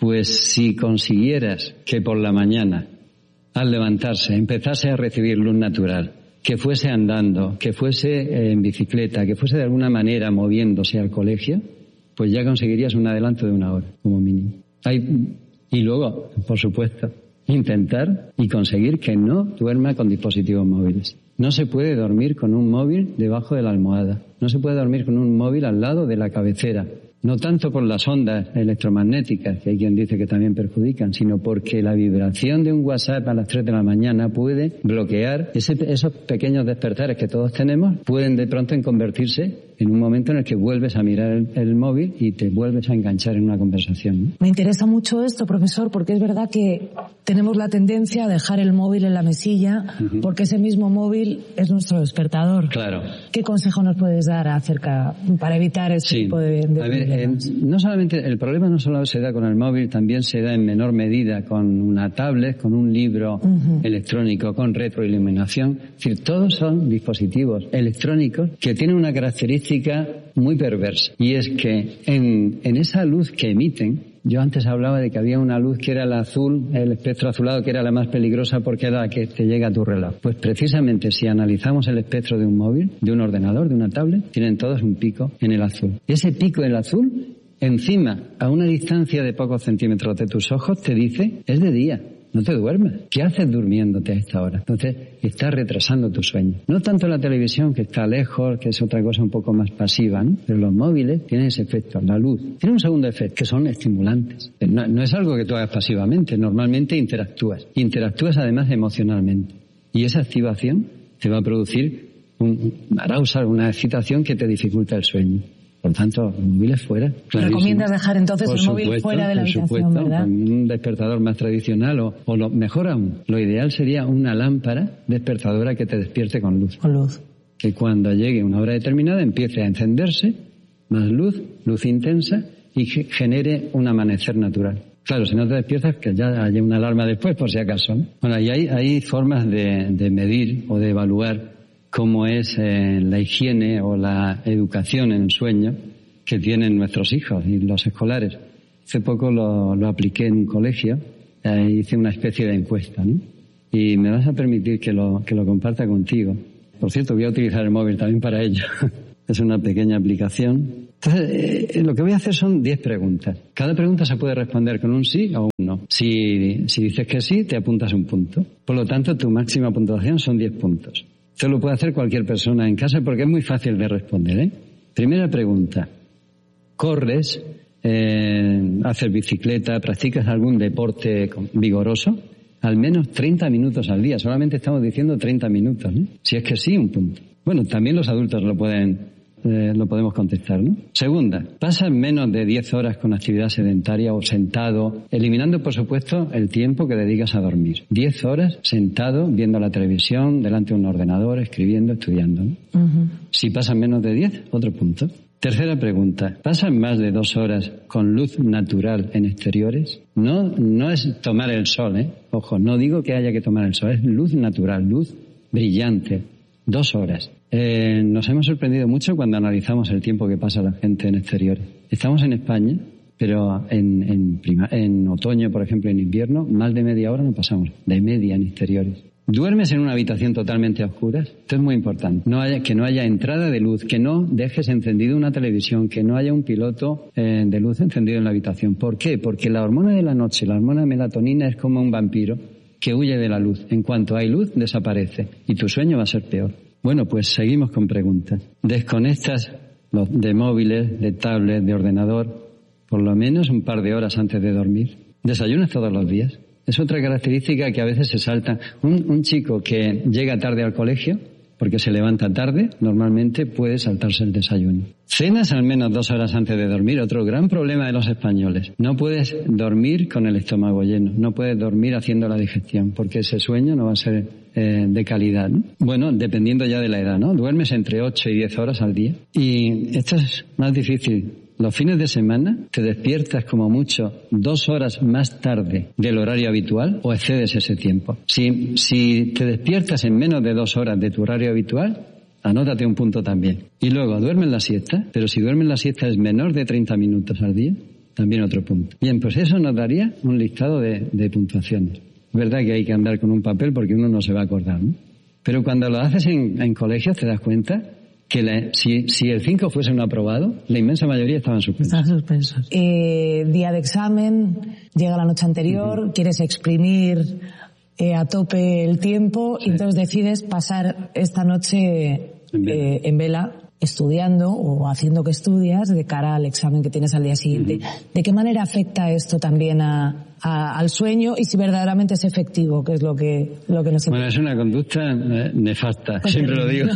Speaker 3: Pues si consiguieras que por la mañana, al levantarse, empezase a recibir luz natural, que fuese andando, que fuese en bicicleta, que fuese de alguna manera moviéndose al colegio, pues ya conseguirías un adelanto de una hora, como mínimo. Hay, y luego, por supuesto, intentar y conseguir que no duerma con dispositivos móviles. No se puede dormir con un móvil debajo de la almohada. No se puede dormir con un móvil al lado de la cabecera. No tanto por las ondas electromagnéticas, que hay quien dice que también perjudican, sino porque la vibración de un WhatsApp a las tres de la mañana puede bloquear ese, esos pequeños despertares que todos tenemos, pueden de pronto convertirse en un momento en el que vuelves a mirar el, el móvil y te vuelves a enganchar en una conversación, ¿no?
Speaker 4: Me interesa mucho esto, profesor, porque es verdad que tenemos la tendencia a dejar el móvil en la mesilla, uh-huh. porque ese mismo móvil es nuestro despertador.
Speaker 3: Claro.
Speaker 4: ¿Qué consejo nos puedes dar acerca para evitar ese
Speaker 3: sí.
Speaker 4: tipo de, de
Speaker 3: a ver, eh, no solamente el problema no solo se da con el móvil, también se da en menor medida con una tablet, con un libro uh-huh. electrónico, con retroiluminación. Es decir, todos son dispositivos electrónicos que tienen una característica muy perversa, y es que en, en esa luz que emiten, yo antes hablaba de que había una luz que era el azul, el espectro azulado, que era la más peligrosa porque era la que te llega a tu reloj. Pues precisamente si analizamos el espectro de un móvil, de un ordenador, de una tablet, tienen todos un pico en el azul. Ese pico en el azul, encima, a una distancia de pocos centímetros de tus ojos, te dice, es de día. No te duermes. ¿Qué haces durmiéndote a esta hora? Entonces, estás retrasando tu sueño. No tanto la televisión, que está lejos, que es otra cosa un poco más pasiva, ¿no? Pero los móviles tienen ese efecto, la luz. Tiene un segundo efecto, que son estimulantes. No, no es algo que tú hagas pasivamente, normalmente interactúas. Interactúas además emocionalmente. Y esa activación te va a producir un arousal, una excitación que te dificulta el sueño. Por tanto, móviles fuera. Clarísimo.
Speaker 4: ¿Recomiendas dejar entonces
Speaker 3: por
Speaker 4: el móvil
Speaker 3: supuesto,
Speaker 4: fuera de la
Speaker 3: por
Speaker 4: habitación,
Speaker 3: supuesto,
Speaker 4: verdad?
Speaker 3: Con un despertador más tradicional o, o lo mejor aún, lo ideal sería una lámpara despertadora que te despierte con luz.
Speaker 4: Con luz.
Speaker 3: Que cuando llegue una hora determinada empiece a encenderse, más luz, luz intensa, y genere un amanecer natural. Claro, si no te despiertas, que ya haya una alarma después, por si acaso, ¿no? Bueno, y hay, hay formas de, de medir o de evaluar cómo es eh, la higiene o la educación en el sueño que tienen nuestros hijos y los escolares. Hace poco lo, lo apliqué en un colegio, eh, hice una especie de encuesta, ¿no? Y me vas a permitir que lo, que lo comparta contigo. Por cierto, voy a utilizar el móvil también para ello. Es una pequeña aplicación. Entonces, eh, lo que voy a hacer son diez preguntas. Cada pregunta se puede responder con un sí o un no. Si, si dices que sí, te apuntas un punto. Por lo tanto, tu máxima puntuación son diez puntos. Esto lo puede hacer cualquier persona en casa porque es muy fácil de responder, ¿eh? Primera pregunta. ¿Corres? Eh, ¿Haces bicicleta? ¿Practicas algún deporte vigoroso? Al menos treinta minutos al día. Solamente estamos diciendo treinta minutos, ¿eh? Si es que sí, un punto. Bueno, también los adultos lo pueden, eh, lo podemos contestar, ¿no? Segunda. ¿Pasas menos de diez horas con actividad sedentaria o sentado? Eliminando, por supuesto, el tiempo que dedicas a dormir. diez horas sentado, viendo la televisión, delante de un ordenador, escribiendo, estudiando, ¿no? Uh-huh. Si pasas menos de diez, otro punto. Tercera pregunta. ¿Pasas más de dos horas con luz natural en exteriores? No, no es tomar el sol, ¿eh? Ojo, no digo que haya que tomar el sol, es luz natural, luz brillante. Dos horas. Eh, nos hemos sorprendido mucho cuando analizamos el tiempo que pasa la gente en exteriores. Estamos en España, pero en, en, prima, en otoño, por ejemplo, en invierno, más de media hora no pasamos, de media en exteriores. ¿Duermes en una habitación totalmente a oscuras? Esto es muy importante. No haya, que no haya entrada de luz, que no dejes encendido una televisión, que no haya un piloto eh, de luz encendido en la habitación. ¿Por qué? Porque la hormona de la noche, la hormona melatonina, es como un vampiro que huye de la luz. En cuanto hay luz, desaparece. Y tu sueño va a ser peor. Bueno, pues seguimos con preguntas. ¿Desconectas de móviles, de tablets, de ordenador, por lo menos un par de horas antes de dormir? ¿Desayunas todos los días? Es otra característica que a veces se salta. Un, un chico que llega tarde al colegio, porque se levanta tarde, normalmente puede saltarse el desayuno. ¿Cenas al menos dos horas antes de dormir? Otro gran problema de los españoles. No puedes dormir con el estómago lleno, no puedes dormir haciendo la digestión, porque ese sueño no va a ser eh, de calidad, ¿no? Bueno, dependiendo ya de la edad, ¿no? Duermes entre ocho y diez horas al día. Y esto es más difícil. Los fines de semana te despiertas como mucho dos horas más tarde del horario habitual o excedes ese tiempo. Si, si te despiertas en menos de dos horas de tu horario habitual, anótate un punto también. Y luego, duermes la siesta, pero si duermes la siesta es menor de treinta minutos al día, También otro punto. Bien, pues eso nos daría un listado de, de puntuaciones. Es verdad que hay que andar con un papel porque uno no se va a acordar, ¿no? Pero cuando lo haces en, en colegios te das cuenta que la, si, si el cinco fuese un aprobado, la inmensa mayoría estaban suspensos.
Speaker 4: Están suspensos. Eh, día de examen, llega la noche anterior, uh-huh. quieres exprimir eh, a tope el tiempo, sí. y entonces decides pasar esta noche en vela. Eh, en vela estudiando o haciendo que estudias de cara al examen que tienes al día siguiente. Uh-huh. ¿De qué manera afecta esto también a, a, al sueño y si verdaderamente es efectivo, que es lo que, lo que nos...
Speaker 3: Bueno, es una conducta eh, nefasta, siempre lo digo.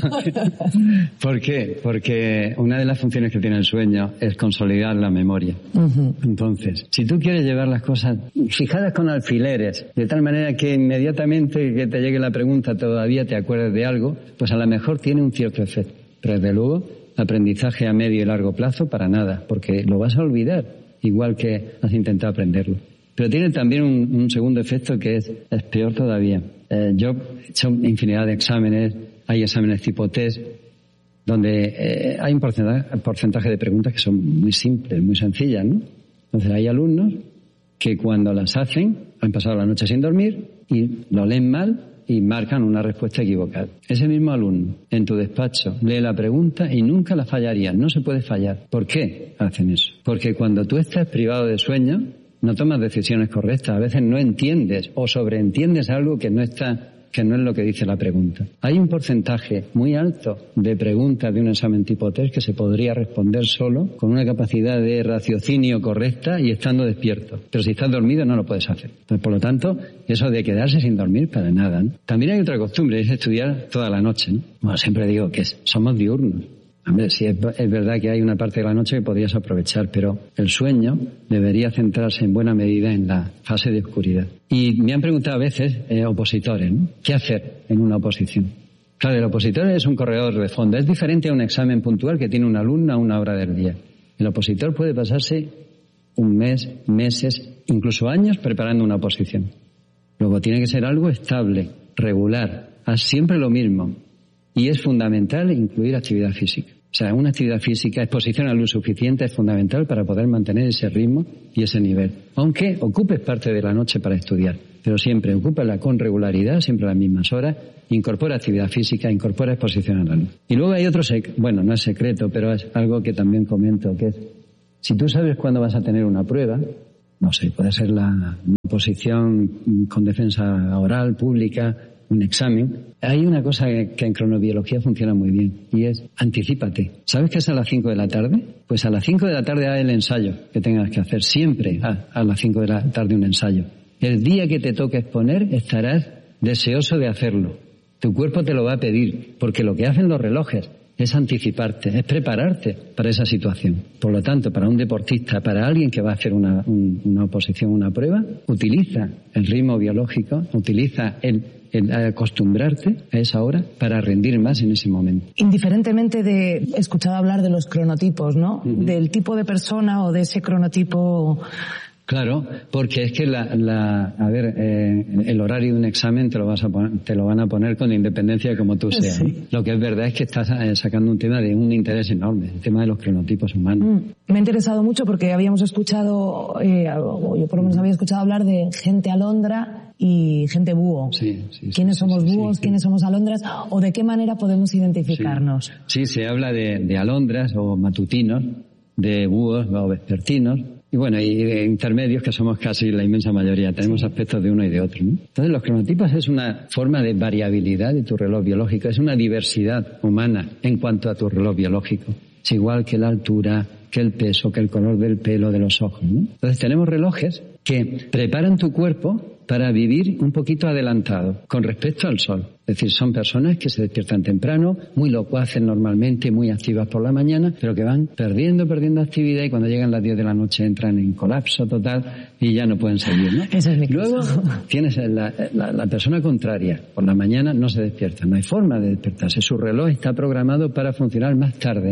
Speaker 3: ¿Por qué? Porque una de las funciones que tiene el sueño es consolidar la memoria. Uh-huh. Entonces, si tú quieres llevar las cosas fijadas con alfileres, de tal manera que inmediatamente que te llegue la pregunta todavía te acuerdes de algo, pues a lo mejor tiene un cierto efecto. Pero desde luego, aprendizaje a medio y largo plazo para nada, porque lo vas a olvidar, igual que has intentado aprenderlo. Pero tiene también un, un segundo efecto que es, es peor todavía. Eh, yo he hecho infinidad de exámenes, hay exámenes tipo test, donde eh, hay un porcentaje, porcentaje de preguntas que son muy simples, muy sencillas, ¿no? Entonces hay alumnos que cuando las hacen han pasado la noche sin dormir y lo leen mal y marcan una respuesta equivocada. Ese mismo alumno, en tu despacho, lee la pregunta y nunca la fallaría. No se puede fallar. ¿Por qué hacen eso? Porque cuando tú estás privado de sueño, no tomas decisiones correctas. A veces no entiendes o sobreentiendes algo que no está, que no es lo que dice la pregunta. Hay un porcentaje muy alto de preguntas de un examen tipo test que se podría responder solo con una capacidad de raciocinio correcta y estando despierto. Pero si estás dormido no lo puedes hacer. Entonces, por lo tanto, eso de quedarse sin dormir para nada, ¿no? También hay otra costumbre, es estudiar toda la noche, ¿no? Bueno, siempre digo que somos diurnos. Hombre, sí, es, es verdad que hay una parte de la noche que podrías aprovechar, pero el sueño debería centrarse en buena medida en la fase de oscuridad. Y me han preguntado a veces eh, opositores, ¿no? ¿Qué hacer en una oposición? Claro, el opositor es un corredor de fondo. Es diferente a un examen puntual que tiene un alumno a una hora del día. El opositor puede pasarse un mes, meses, incluso años preparando una oposición. Luego tiene que ser algo estable, regular, haz siempre lo mismo. Y es fundamental incluir actividad física. O sea, una actividad física, exposición a luz suficiente es fundamental para poder mantener ese ritmo y ese nivel. Aunque ocupes parte de la noche para estudiar, pero siempre ocúpala con regularidad, siempre a las mismas horas, incorpora actividad física, incorpora exposición a la luz. Y luego hay otro, sec- bueno, no es secreto, pero es algo que también comento, que es, si tú sabes cuándo vas a tener una prueba, no sé, puede ser la una oposición con defensa oral, pública, un examen, hay una cosa que en cronobiología funciona muy bien y es anticípate. ¿Sabes que es a las cinco de la tarde? Pues a las cinco de la tarde haz el ensayo que tengas que hacer. Siempre a, a las cinco de la tarde un ensayo. El día que te toque exponer estarás deseoso de hacerlo. Tu cuerpo te lo va a pedir porque lo que hacen los relojes es anticiparte, es prepararte para esa situación. Por lo tanto, para un deportista, para alguien que va a hacer una, un, una oposición, una prueba, utiliza el ritmo biológico, utiliza el el acostumbrarte a esa hora para rendir más en ese momento.
Speaker 4: Indiferentemente de, he escuchado hablar de los cronotipos, ¿no? Uh-huh. Del tipo de persona o de ese cronotipo.
Speaker 3: Claro, porque es que la, la a ver, eh, el horario de un examen te lo vas a poner, te lo van a poner con independencia de cómo tú seas. Sí. Lo que es verdad es que estás sacando un tema de un interés enorme, el tema de los cronotipos humanos.
Speaker 4: Mm. Me ha interesado mucho porque habíamos escuchado, eh, o yo por lo menos había escuchado hablar de gente alondra y gente búho.
Speaker 3: Sí, sí,
Speaker 4: ¿Quiénes
Speaker 3: sí,
Speaker 4: somos
Speaker 3: sí,
Speaker 4: búhos?
Speaker 3: sí,
Speaker 4: ¿Quiénes
Speaker 3: sí.
Speaker 4: somos alondras? ¿O de qué manera podemos identificarnos?
Speaker 3: Sí, sí se habla de, de alondras o matutinos, de búhos o vespertinos. Y bueno, y intermedios que somos casi la inmensa mayoría. Tenemos sí. aspectos de uno y de otro, ¿no? Entonces los cronotipos es una forma de variabilidad de tu reloj biológico. Es una diversidad humana en cuanto a tu reloj biológico. Es igual que la altura, que el peso, que el color del pelo, de los ojos, ¿no? Entonces tenemos relojes que preparan tu cuerpo para vivir un poquito adelantado con respecto al sol. Es decir, son personas que se despiertan temprano, muy locuaces normalmente, muy activas por la mañana, pero que van perdiendo, perdiendo actividad y cuando llegan las diez de la noche entran en colapso total y ya no pueden seguir, ¿no?
Speaker 4: Ese es mi caso.
Speaker 3: Luego tienes la, la, la persona contraria. Por la mañana no se despierta, no hay forma de despertarse. Su reloj está programado para funcionar más tarde, ¿no?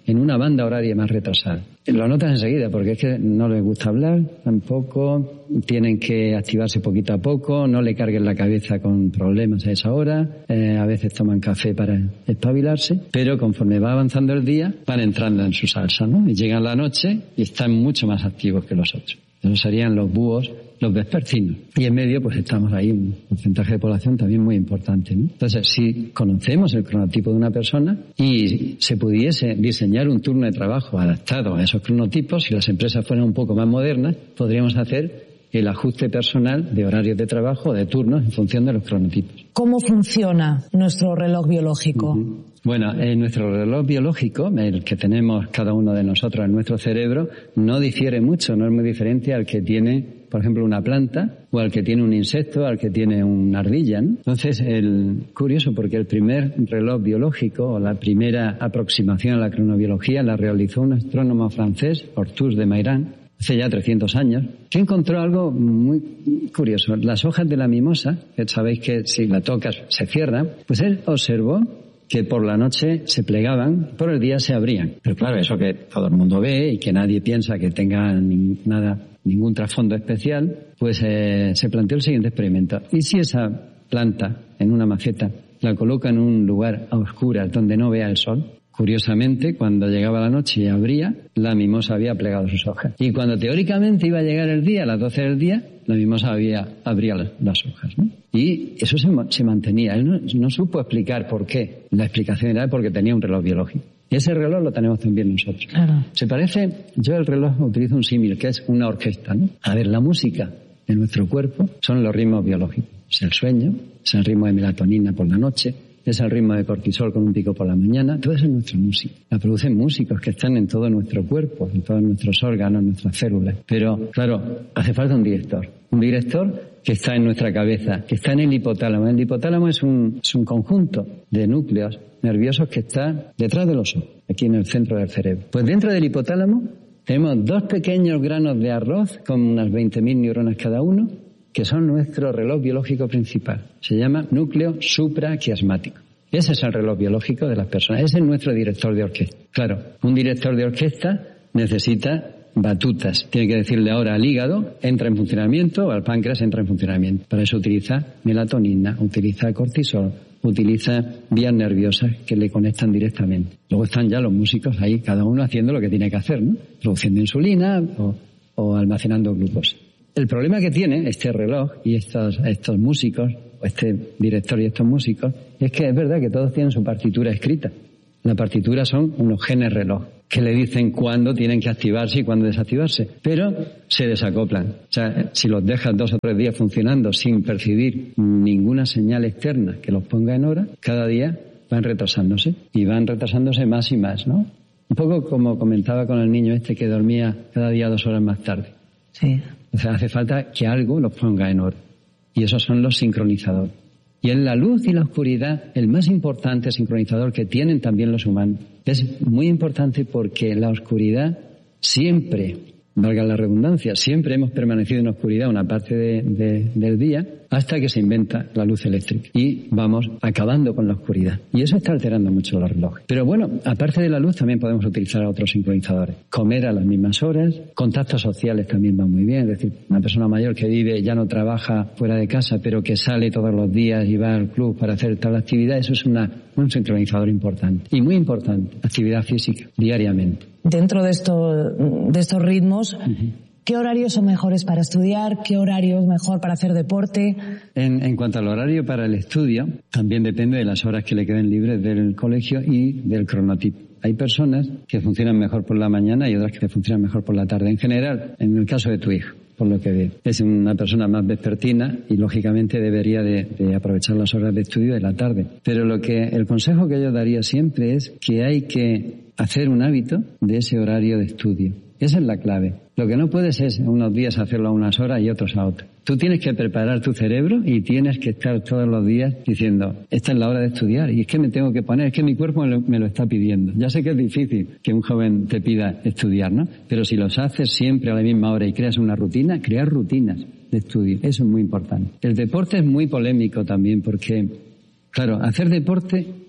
Speaker 3: en una banda horaria más retrasada. Lo notas enseguida porque es que no les gusta hablar tampoco, tienen que activarse poquito a poco, no le carguen la cabeza con problemas a esa hora, eh, a veces toman café para espabilarse, pero conforme va avanzando el día van entrando en su salsa, ¿no? Y llegan la noche y están mucho más activos que los otros. Esos serían los búhos, los vespertinos. Y en medio pues estamos ahí, un porcentaje de población también muy importante, ¿no? Entonces, si conocemos el cronotipo de una persona y se pudiese diseñar un turno de trabajo adaptado a esos cronotipos, si las empresas fueran un poco más modernas, podríamos hacer el ajuste personal de horarios de trabajo o de turnos en función de los cronotipos.
Speaker 4: ¿Cómo funciona nuestro reloj biológico?
Speaker 3: Uh-huh. Bueno, en nuestro reloj biológico, el que tenemos cada uno de nosotros en nuestro cerebro, no difiere mucho, no es muy diferente al que tiene, por ejemplo, una planta, o al que tiene un insecto, al que tiene una ardilla, ¿no? Entonces, el curioso, porque el primer reloj biológico, o la primera aproximación a la cronobiología, la realizó un astrónomo francés, Hortus de Mairan, hace ya trescientos años, que encontró algo muy curioso. Las hojas de la mimosa, que sabéis que si la tocas se cierran, pues él observó que por la noche se plegaban, por el día se abrían. Pero claro, eso que todo el mundo ve y que nadie piensa que tenga ni, nada, ningún trasfondo especial, pues eh, se planteó el siguiente experimento. ¿Y si esa planta, en una maceta, la coloca en un lugar a oscuras donde no vea el sol? Curiosamente, cuando llegaba la noche y abría, la mimosa había plegado sus hojas. Y cuando teóricamente iba a llegar el día, a las doce del día, la mimosa había, abría las, las hojas, ¿no? Y eso se, se mantenía. Él no, no supo explicar por qué. La explicación era porque tenía un reloj biológico. Y ese reloj lo tenemos también nosotros. Claro. Se parece, yo el reloj utilizo un símil, que es una orquesta, ¿no? A ver, la música en nuestro cuerpo son los ritmos biológicos. Es el sueño, es el ritmo de melatonina por la noche, es el ritmo de cortisol con un pico por la mañana. Todo eso es nuestra música. La producen músicos que están en todo nuestro cuerpo, en todos nuestros órganos, en nuestras células. Pero, claro, hace falta un director. Un director que está en nuestra cabeza, que está en el hipotálamo. El hipotálamo es un, es un conjunto de núcleos nerviosos que está detrás de los ojos, aquí en el centro del cerebro. Pues dentro del hipotálamo tenemos dos pequeños granos de arroz con unas veinte mil neuronas cada uno, que son nuestro reloj biológico principal. Se llama núcleo supraquiasmático. Ese es el reloj biológico de las personas. Ese es nuestro director de orquesta. Claro, un director de orquesta necesita batutas. Tiene que decirle ahora al hígado, entra en funcionamiento, o al páncreas, entra en funcionamiento. Para eso utiliza melatonina, utiliza cortisol, utiliza vías nerviosas que le conectan directamente. Luego están ya los músicos ahí, cada uno haciendo lo que tiene que hacer, ¿no? Produciendo insulina o, o almacenando glucosa. El problema que tiene este reloj y estos, estos músicos, o este director y estos músicos, es que es verdad que todos tienen su partitura escrita. La partitura son unos genes reloj que le dicen cuándo tienen que activarse y cuándo desactivarse, pero se desacoplan. O sea, si los dejas dos o tres días funcionando sin percibir ninguna señal externa que los ponga en hora, cada día van retrasándose y van retrasándose más y más, ¿no? Un poco como comentaba con el niño este que dormía cada día dos horas más tarde.
Speaker 4: Sí.
Speaker 3: O sea, hace falta que algo los ponga en hora. Y esos son los sincronizadores. Y en la luz y la oscuridad, el más importante sincronizador que tienen también los humanos. Es muy importante porque la oscuridad siempre, valga la redundancia, siempre hemos permanecido en oscuridad una parte de, de, del día hasta que se inventa la luz eléctrica. Y vamos acabando con la oscuridad. Y eso está alterando mucho los relojes. Pero bueno, aparte de la luz también podemos utilizar otros sincronizadores. Comer a las mismas horas, contactos sociales también van muy bien. Es decir, una persona mayor que vive, ya no trabaja fuera de casa, pero que sale todos los días y va al club para hacer tal actividad, eso es una, un sincronizador importante. Y muy importante, actividad física, diariamente.
Speaker 4: Dentro de, esto, de estos ritmos, uh-huh. ¿Qué horarios son mejores para estudiar? ¿Qué horario es mejor para hacer deporte?
Speaker 3: En, en cuanto al horario para el estudio, también depende de las horas que le queden libres del colegio y del cronotipo. Hay personas que funcionan mejor por la mañana y otras que funcionan mejor por la tarde. En general, en el caso de tu hijo, por lo que veo, es una persona más vespertina y lógicamente debería de, de aprovechar las horas de estudio de la tarde. Pero lo que el consejo que yo daría siempre es que hay que hacer un hábito de ese horario de estudio. Esa es la clave. Lo que no puedes es unos días hacerlo a unas horas y otros a otras. Tú tienes que preparar tu cerebro y tienes que estar todos los días diciendo, esta es la hora de estudiar y es que me tengo que poner, es que mi cuerpo me lo, me lo está pidiendo. Ya sé que es difícil que un joven te pida estudiar, ¿no? Pero si los haces siempre a la misma hora y creas una rutina, crear rutinas de estudio, eso es muy importante. El deporte es muy polémico también porque, claro, hacer deporte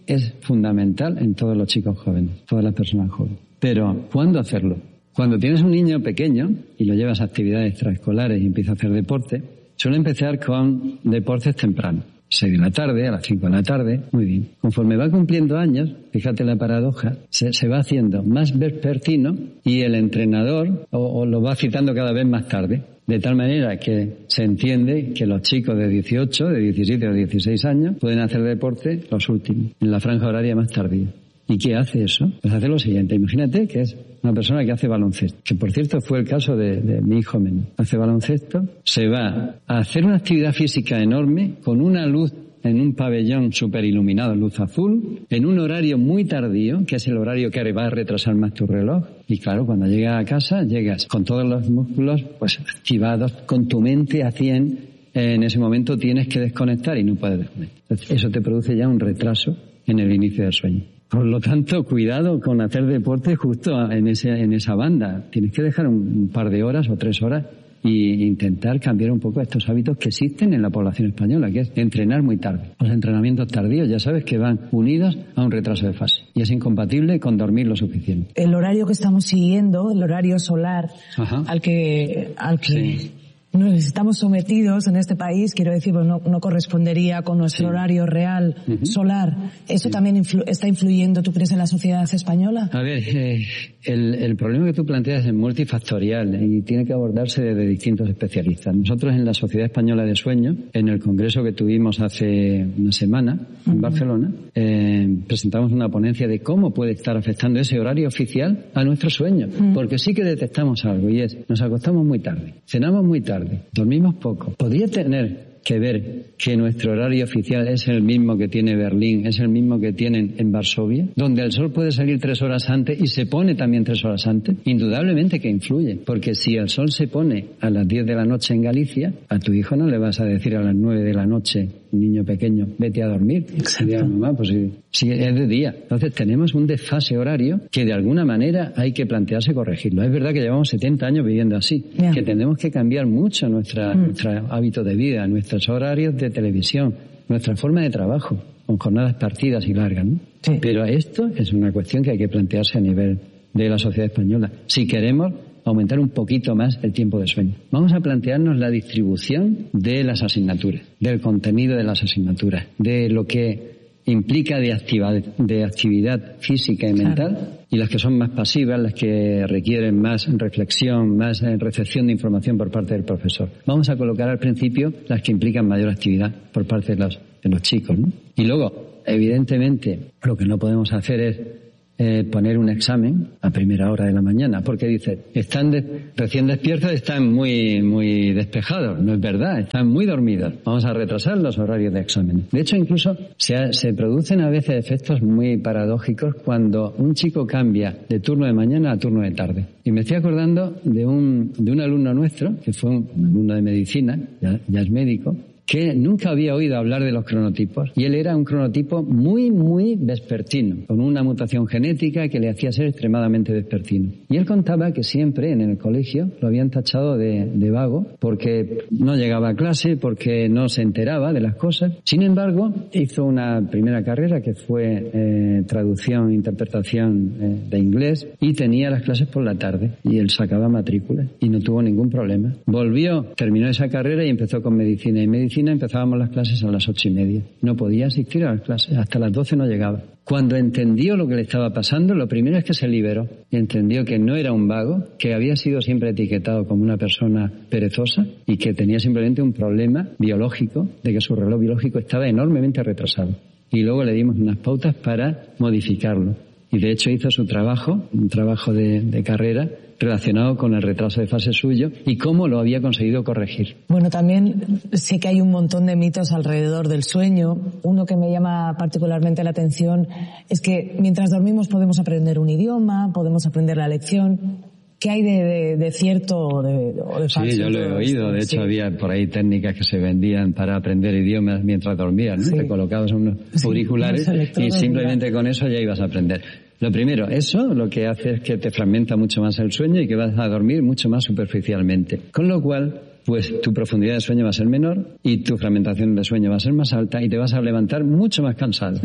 Speaker 3: es fundamental en todos los chicos jóvenes, todas las personas jóvenes. Pero, ¿cuándo hacerlo? Cuando tienes un niño pequeño y lo llevas a actividades extraescolares y empieza a hacer deporte, suele empezar con deportes tempranos. seis de la tarde, a las cinco de la tarde, muy bien. Conforme va cumpliendo años, fíjate la paradoja, se, se va haciendo más vespertino y el entrenador o, o lo va citando cada vez más tarde. De tal manera que se entiende que los chicos de dieciocho, de diecisiete o dieciséis años pueden hacer deporte los últimos, en la franja horaria más tardía. ¿Y qué hace eso? Pues hace lo siguiente. Imagínate que es una persona que hace baloncesto, que por cierto fue el caso de, de mi hijo menor. Hace baloncesto, se va a hacer una actividad física enorme con una luz en un pabellón súper iluminado, luz azul, en un horario muy tardío, que es el horario que va a retrasar más tu reloj. Y claro, cuando llegas a casa, llegas con todos los músculos pues activados, con tu mente a cien. En ese momento tienes que desconectar y no puedes desconectar. Entonces, eso te produce ya un retraso en el inicio del sueño. Por lo tanto, cuidado con hacer deporte justo en ese, en esa banda. Tienes que dejar un, un par de horas o tres horas y intentar cambiar un poco estos hábitos que existen en la población española, que es entrenar muy tarde. Los entrenamientos tardíos ya sabes que van unidos a un retraso de fase y es incompatible con dormir lo suficiente.
Speaker 4: El horario que estamos siguiendo, el horario solar, Ajá. al que al que sí. nos estamos sometidos en este país, quiero decir, pues no, no correspondería con nuestro sí. horario real uh-huh. solar. ¿Eso sí. también influ- está influyendo, tú crees, en la sociedad española?
Speaker 3: A ver, eh, el, el problema que tú planteas es multifactorial y tiene que abordarse desde distintos especialistas. Nosotros en la Sociedad Española de Sueño, en el congreso que tuvimos hace una semana en uh-huh. Barcelona, eh, presentamos una ponencia de cómo puede estar afectando ese horario oficial a nuestro sueño. Uh-huh. Porque sí que detectamos algo y es, nos acostamos muy tarde, cenamos muy tarde, dormimos poco. Podría tener que ver que nuestro horario oficial es el mismo que tiene Berlín, es el mismo que tienen en Varsovia, donde el sol puede salir tres horas antes y se pone también tres horas antes. Indudablemente que influye, porque si el sol se pone a las diez de la noche en Galicia, a tu hijo no le vas a decir a las nueve de la noche, niño pequeño, vete a dormir. Exacto. Mamá, pues si, si es de día. Entonces tenemos un desfase horario que de alguna manera hay que plantearse corregirlo. Es verdad que llevamos setenta años viviendo así, yeah. que tenemos que cambiar mucho nuestra, mm. nuestro hábito de vida, nuestros horarios de televisión, nuestra forma de trabajo, con jornadas partidas y largas, ¿no? Sí. Pero esto es una cuestión que hay que plantearse a nivel de la sociedad española. Si queremos aumentar un poquito más el tiempo de sueño. Vamos a plantearnos la distribución de las asignaturas, del contenido de las asignaturas, de lo que implica de actividad, de actividad física y mental, claro. y las que son más pasivas, las que requieren más reflexión, más recepción de información por parte del profesor. Vamos a colocar al principio las que implican mayor actividad por parte de los, de los chicos, ¿no? Y luego, evidentemente, lo que no podemos hacer es Eh, poner un examen a primera hora de la mañana, porque dice, están de, recién despiertos, están muy muy despejados. No es verdad, están muy dormidos. Vamos a retrasar los horarios de exámenes. De hecho, incluso se, ha, se producen a veces efectos muy paradójicos cuando un chico cambia de turno de mañana a turno de tarde. Y me estoy acordando de un, de un alumno nuestro, que fue un, un alumno de medicina, ya, ya es médico, que nunca había oído hablar de los cronotipos. Y él era un cronotipo muy, muy vespertino, con una mutación genética que le hacía ser extremadamente vespertino. Y él contaba que siempre en el colegio lo habían tachado de, de vago, porque no llegaba a clase, porque no se enteraba de las cosas. Sin embargo, hizo una primera carrera que fue eh, traducción e interpretación eh, de inglés, y tenía las clases por la tarde, y él sacaba matrícula, y no tuvo ningún problema. Volvió, terminó esa carrera y empezó con medicina y medicina. Empezábamos las clases a las ocho y media. No podía asistir a las clases, hasta las doce no llegaba. Cuando entendió lo que le estaba pasando, lo primero es que se liberó y entendió que no era un vago, que había sido siempre etiquetado como una persona perezosa y que tenía simplemente un problema biológico, de que su reloj biológico estaba enormemente retrasado. Y luego le dimos unas pautas para modificarlo. Y de hecho hizo su trabajo, un trabajo de, de carrera, relacionado con el retraso de fase suyo y cómo lo había conseguido corregir.
Speaker 4: Bueno, también sé que hay un montón de mitos alrededor del sueño. Uno que me llama particularmente la atención es que mientras dormimos podemos aprender un idioma, podemos aprender la lección. ¿Qué hay de, de, de cierto o de, o de falso?
Speaker 3: Sí, yo lo he oído. De hecho, sí. había por ahí técnicas que se vendían para aprender idiomas mientras dormías, ¿no? Sí. Te colocabas unos sí, auriculares y simplemente con eso ya ibas a aprender. Lo primero, eso lo que hace es que te fragmenta mucho más el sueño y que vas a dormir mucho más superficialmente. Con lo cual, pues tu profundidad de sueño va a ser menor y tu fragmentación de sueño va a ser más alta y te vas a levantar mucho más cansado.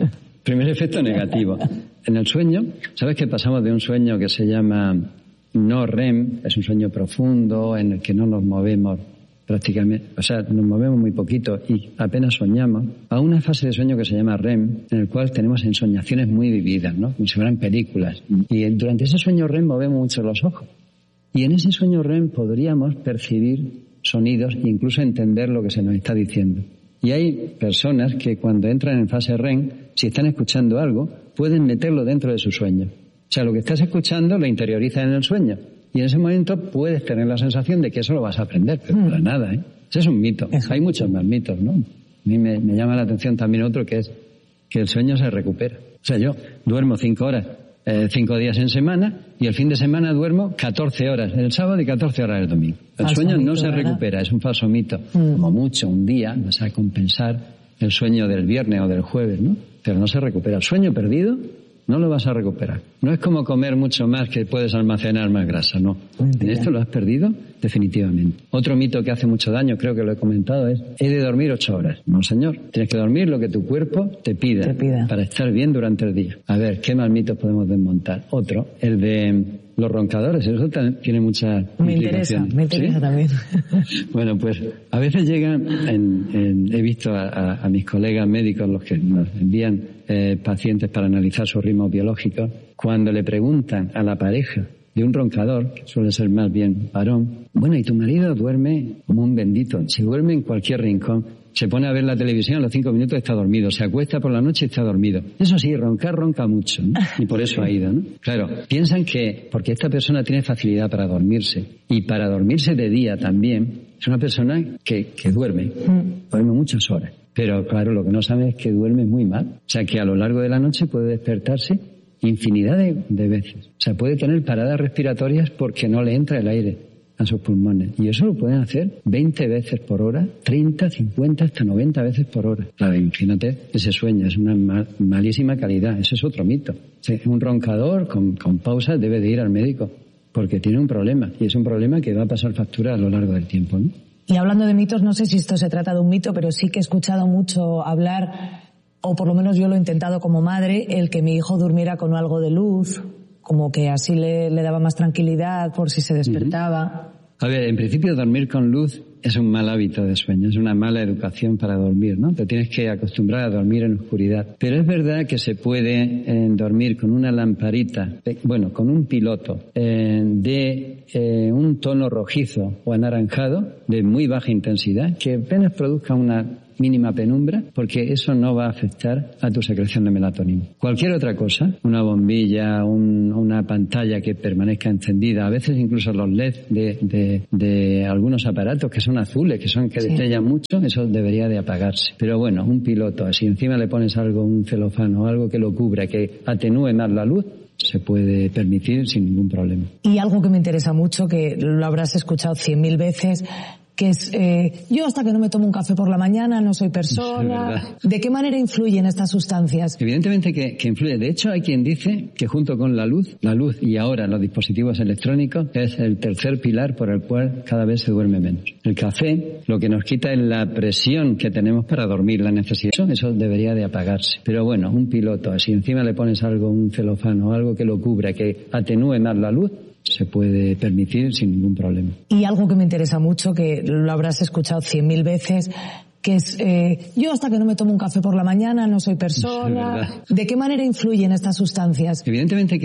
Speaker 3: Primer efecto negativo. En el sueño, ¿sabes que pasamos de un sueño que se llama no R E M, es un sueño profundo en el que no nos movemos prácticamente, o sea, nos movemos muy poquito y apenas soñamos, a una fase de sueño que se llama R E M, en el cual tenemos ensoñaciones muy vividas, ¿no? Como si fueran películas. Y durante ese sueño R E M movemos mucho los ojos. Y en ese sueño R E M podríamos percibir sonidos e incluso entender lo que se nos está diciendo. Y hay personas que cuando entran en fase R E M, si están escuchando algo, pueden meterlo dentro de su sueño. O sea, lo que estás escuchando lo interiorizas en el sueño. Y en ese momento puedes tener la sensación de que eso lo vas a aprender, pero para nada, ¿eh? Ese es un mito. Eso. Hay muchos más mitos, ¿no? A mí me, me llama la atención también otro, que es que el sueño se recupera. O sea, yo duermo cinco horas, eh, cinco días en semana, y el fin de semana duermo catorce horas el sábado y catorce horas el domingo. El falso sueño mito, no se ¿verdad? recupera, es un falso mito. Mm. Como mucho, un día vas a compensar el sueño del viernes o del jueves, ¿no? Pero no se recupera. El sueño perdido no lo vas a recuperar. No es como comer mucho más que puedes almacenar más grasa, no. En esto lo has perdido definitivamente. Otro mito que hace mucho daño, creo que lo he comentado, es he de dormir ocho horas. No, señor. Tienes que dormir lo que tu cuerpo te pida, te pida. para estar bien durante el día. A ver, ¿qué más mitos podemos desmontar? Otro, el de los roncadores. Eso también tiene muchas
Speaker 4: Me interesa, me interesa ¿Sí? también.
Speaker 3: Bueno, pues a veces llegan, en, en, he visto a, a, a mis colegas médicos, los que nos envían eh, pacientes para analizar su ritmo biológico, cuando le preguntan a la pareja de un roncador, que suele ser más bien varón, bueno, ¿y tu marido duerme como un bendito? Se duerme en cualquier rincón, se pone a ver la televisión, a los cinco minutos está dormido, se acuesta por la noche y está dormido. Eso sí, roncar ronca mucho, ¿no? Y por eso ha ido, ¿no? Claro, piensan que porque esta persona tiene facilidad para dormirse, y para dormirse de día también, es una persona que, que duerme, duerme muchas horas. Pero claro, lo que no sabe es que duerme muy mal. O sea, que a lo largo de la noche puede despertarse infinidad de, de veces. O sea, puede tener paradas respiratorias porque no le entra el aire a sus pulmones. Y eso lo pueden hacer veinte veces por hora, treinta, cincuenta, hasta noventa veces por hora. Claro, imagínate ese sueño, es una mal, malísima calidad. Eso es otro mito. O sea, un roncador con, con pausas debe de ir al médico porque tiene un problema. Y es un problema que va a pasar factura a lo largo del tiempo, ¿no?
Speaker 4: Y hablando de mitos, no sé si esto se trata de un mito, pero sí que he escuchado mucho hablar, o por lo menos yo lo he intentado como madre, el que mi hijo durmiera con algo de luz, como que así le, le daba más tranquilidad por si se despertaba.
Speaker 3: A ver, en principio dormir con luz es un mal hábito de sueño, es una mala educación para dormir, ¿no? Te tienes que acostumbrar a dormir en oscuridad. Pero es verdad que se puede eh, dormir con una lamparita, eh, bueno, con un piloto eh, de eh, un tono rojizo o anaranjado de muy baja intensidad, que apenas produzca una mínima penumbra, porque eso no va a afectar a tu secreción de melatonina. Cualquier otra cosa, una bombilla, un, una pantalla que permanezca encendida, a veces incluso los L E D de, de, de algunos aparatos que son azules, que son que sí. destellan mucho, eso debería de apagarse. Pero bueno, un piloto, si encima le pones algo, un celofano, algo que lo cubra, que atenúe más la luz, se puede permitir sin ningún problema.
Speaker 4: Y algo que me interesa mucho, que lo habrás escuchado cien mil veces, que es, eh, yo hasta que no me tomo un café por la mañana no soy persona. ¿De qué manera influyen estas sustancias?
Speaker 3: Evidentemente que, que influye. De hecho, hay quien dice que junto con la luz, la luz y ahora los dispositivos electrónicos, es el tercer pilar por el cual cada vez se duerme menos. El café lo que nos quita es la presión que tenemos para dormir, la necesidad. Eso, eso debería de apagarse. Pero bueno, un piloto, si encima le pones algo, un celofano, algo que lo cubra, que atenúe más la luz, se puede permitir sin ningún problema.
Speaker 4: Y algo que me interesa mucho, que lo habrás escuchado cien mil veces, que es, eh, yo hasta que no me tomo un café por la mañana no soy persona. ¿De qué manera influyen estas sustancias?
Speaker 3: Evidentemente que